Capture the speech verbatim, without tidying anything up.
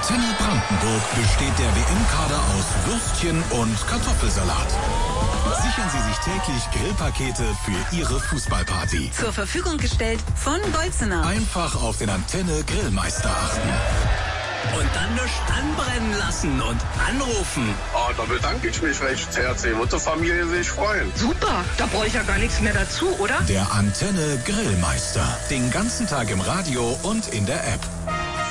Antenne Brandenburg besteht der W M-Kader aus Würstchen und Kartoffelsalat. Sichern Sie sich täglich Grillpakete für Ihre Fußballparty. Zur Verfügung gestellt von Bolzener. Einfach auf den Antenne Grillmeister achten. Und dann nicht anbrennen lassen und anrufen. Oh, da bedanke ich mich recht herzlich. Wird die Familie sich freuen. Super, da brauche ich ja gar nichts mehr dazu, oder? Der Antenne Grillmeister. Den ganzen Tag im Radio und in der App.